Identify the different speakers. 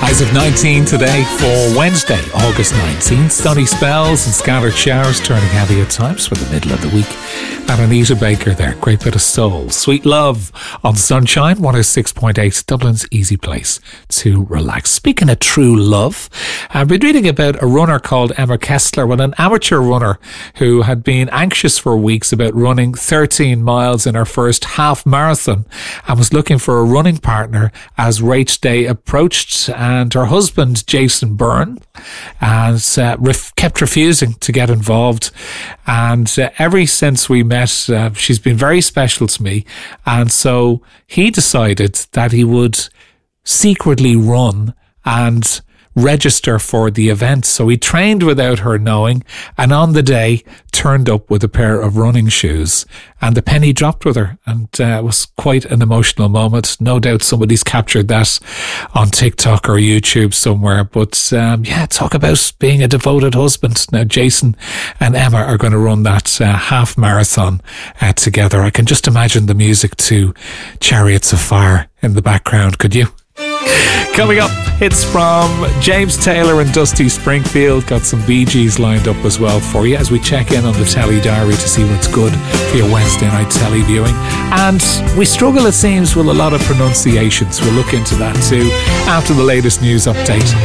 Speaker 1: Highs of 19 today for Wednesday, August 19th. Sunny spells and scattered showers turning heavy at times for the middle of the week. And Anita Baker there, great bit of soul. Sweet Love on Sunshine 106.8, Dublin's easy place to relax. Speaking of true love, I've been reading about a runner called Emma Kessler, an amateur runner who had been anxious for weeks about running 13 miles in her first half marathon and was looking for a running partner as race day approached. And her husband, Jason Byrne, has kept refusing to get involved. And ever since we met, she's been very special to me. And so he decided that he would secretly run and register for the event. So he trained without her knowing, and on the day turned up with a pair of running shoes, and the penny dropped with her, and it was quite an emotional moment. No doubt somebody's captured that on TikTok or YouTube somewhere. But talk about being a devoted husband. Now Jason and Emma are going to run that half marathon together. I can just imagine the music to Chariots of Fire in the background. Could you? Coming up, hits from James Taylor and Dusty Springfield. Got some Bee Gees lined up as well for you as we check in on the Telly Diary to see what's good for your Wednesday night telly viewing. And we struggle, it seems, with a lot of pronunciations. We'll look into that too after the latest news update